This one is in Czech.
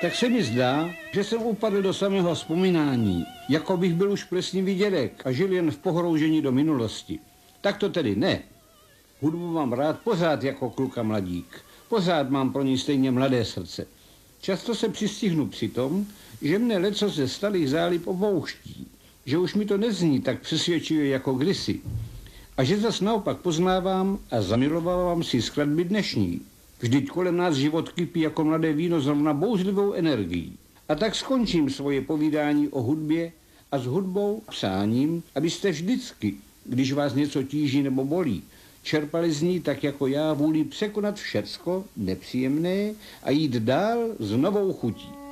tak se mi zdá, že jsem upadl do samého vzpomínání, jako bych byl už plesnivý dědek a žil jen v pohroužení do minulosti. Tak to tedy ne. Hudbu mám rád pořád jako kluk a mladík. Pořád mám pro ní stejně mladé srdce. Často se přistihnu při tom, že mne leco ze starých zálib opouští, že už mi to nezní tak přesvědčivě jako kdysi. A že zas naopak poznávám a zamilovávám si skladby dnešní. Vždyť kolem nás život kypí jako mladé víno zrovna bouřlivou energií. A tak skončím svoje povídání o hudbě a s hudbou psáním, abyste vždycky, když vás něco tíží nebo bolí, čerpali z ní tak jako já vůli překonat všecko nepříjemné a jít dál s novou chutí.